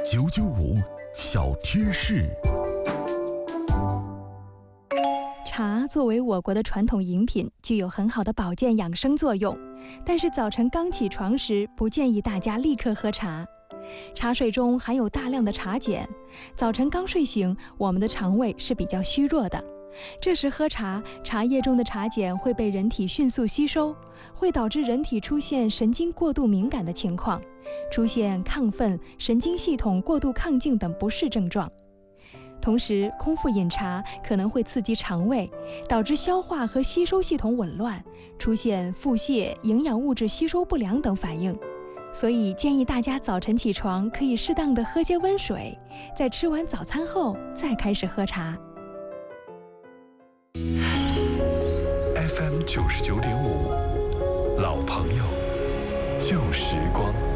995小贴士。 茶作为我国的传统饮品，具有很好的保健养生作用。但是早晨刚起床时，不建议大家立刻喝茶。茶水中含有大量的茶碱，早晨刚睡醒，我们的肠胃是比较虚弱的。这时喝茶，茶叶中的茶碱会被人体迅速吸收，会导致人体出现神经过度敏感的情况，出现亢奋、神经系统过度亢进等不适症状。同时，空腹饮茶可能会刺激肠胃，导致消化和吸收系统紊乱，出现腹泻、营养物质吸收不良等反应。所以建议大家早晨起床可以适当的喝些温水，在吃完早餐后再开始喝茶。 FM 99.5，老朋友，旧时光。